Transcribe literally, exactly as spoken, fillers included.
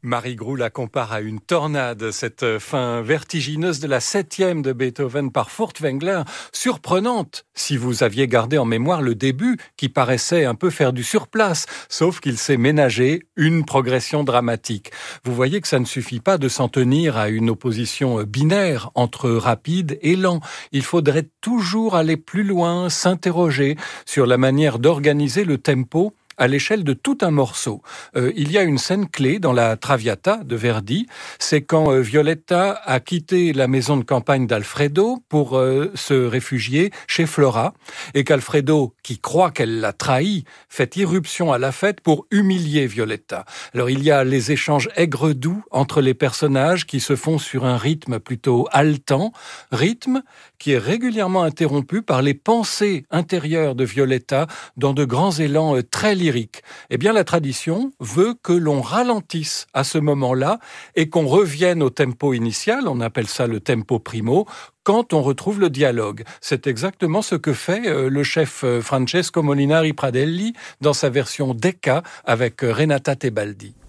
Marie Groult la compare à une tornade, cette fin vertigineuse de la septième de Beethoven par Furtwängler, surprenante si vous aviez gardé en mémoire le début qui paraissait un peu faire du surplace, sauf qu'il s'est ménagé une progression dramatique. Vous voyez que ça ne suffit pas de s'en tenir à une opposition binaire entre rapide et lent. Il faudrait toujours aller plus loin, s'interroger sur la manière d'organiser le tempo à l'échelle de tout un morceau. Euh, il y a une scène clé dans la Traviata de Verdi, c'est quand euh, Violetta a quitté la maison de campagne d'Alfredo pour euh, se réfugier chez Flora, et qu'Alfredo, qui croit qu'elle l'a trahi, fait irruption à la fête pour humilier Violetta. Alors il y a les échanges aigre-doux entre les personnages qui se font sur un rythme plutôt haletant, rythme qui est régulièrement interrompu par les pensées intérieures de Violetta dans de grands élans euh, très lyriques. Eh bien, la tradition veut que l'on ralentisse à ce moment-là et qu'on revienne au tempo initial, on appelle ça le tempo primo, quand on retrouve le dialogue. C'est exactement ce que fait euh, le chef euh, Francesco Molinari Pradelli dans sa version Decca avec euh, Renata Tebaldi.